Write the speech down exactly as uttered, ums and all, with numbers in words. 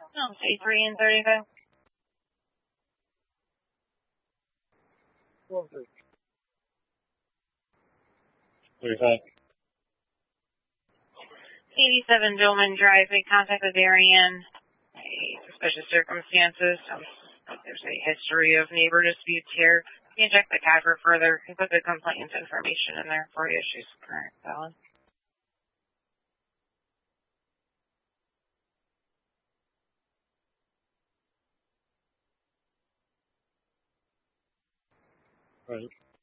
Oh, say three and thirty-five. thirty-five. eighty-seven Dillman Drive, make contact with Darien. Suspicious circumstances. Sounds like there's a history of neighbor disputes here. You can check the C A D for further. You can put the complainant's information in there for you. She's current valid. Right.